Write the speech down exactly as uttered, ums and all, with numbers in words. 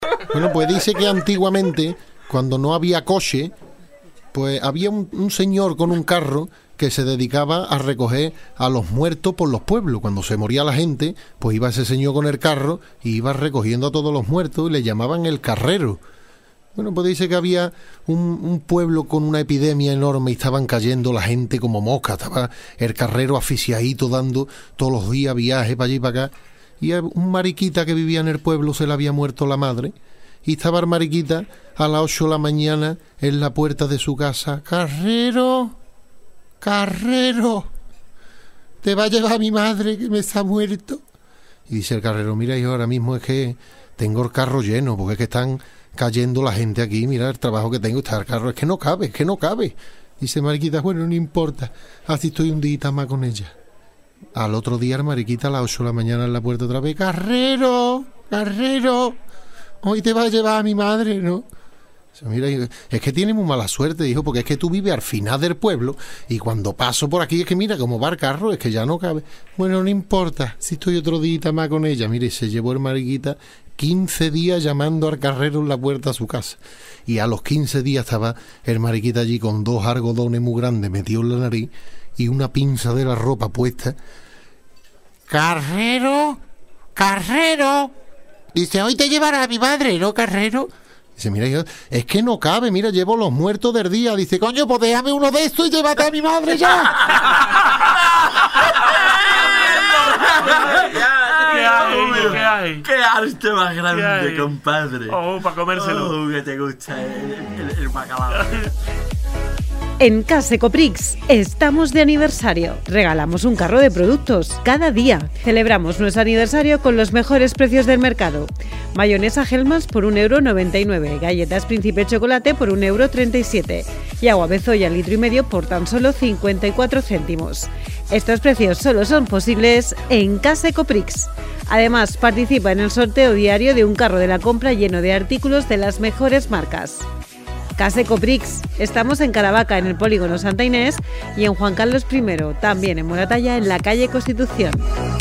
Bueno, pues dice que antiguamente, cuando no había coche, pues había un, un señor con un carro que se dedicaba a recoger a los muertos por los pueblos. Cuando se moría la gente, pues iba ese señor con el carro y iba recogiendo a todos los muertos y le llamaban el carrero. Bueno, pues dice que había un, un pueblo con una epidemia enorme y estaban cayendo la gente como mosca. Estaba el carrero asfixiadito dando todos los días viajes para allí y para acá. Y a un mariquita que vivía en el pueblo se le había muerto la madre. Y estaba el mariquita a las ocho de la mañana en la puerta de su casa. ¡Carrero! ¡Carrero! Te va a llevar mi madre que me está muerto. Y dice el carrero, mira hijo, ahora mismo es que tengo el carro lleno, porque es que están cayendo la gente aquí, mira el trabajo que tengo, está el carro, es que no cabe, es que no cabe. Dice mariquita, bueno, no importa, así estoy un día más con ella. Al otro día el mariquita a las ocho de la mañana en la puerta otra vez, ¡Carrero! ¡Carrero! Hoy te va a llevar a mi madre, ¿no? Mira, es que tiene muy mala suerte, dijo, porque es que tú vives al final del pueblo y cuando paso por aquí es que mira cómo va el carro, es que ya no cabe. Bueno, no importa, si estoy otro día más con ella. Mire, se llevó el mariquita quince días llamando al carrero en la puerta a su casa. Y a los quince días estaba el mariquita allí con dos algodones muy grandes metidos en la nariz y una pinza de la ropa puesta. ¡Carrero! ¡Carrero! Dice, hoy te llevará a mi madre, ¿no, carrero? Dice, mira, yo, es que no cabe, mira, llevo los muertos del día. Dice, coño, pues déjame uno de estos y llévate a mi madre ya. ¿Qué hay? ¿Qué hay? ¡Qué arte más grande, compadre! Oh, para comérselo. Oh, que te gusta el, el, el bacalao. En Case Coprix estamos de aniversario. Regalamos un carro de productos cada día. Celebramos nuestro aniversario con los mejores precios del mercado. Mayonesa Hellmann's por un euro noventa y nueve, galletas Príncipe Chocolate por un euro treinta y siete y agua Bezoya litro y medio por tan solo cincuenta y cuatro céntimos. Estos precios solo son posibles en Case Coprix. Además, participa en el sorteo diario de un carro de la compra lleno de artículos de las mejores marcas. Case Coprix. Estamos en Caravaca, en el polígono Santa Inés, y en Juan Carlos primero, también en Moratalla, en la calle Constitución.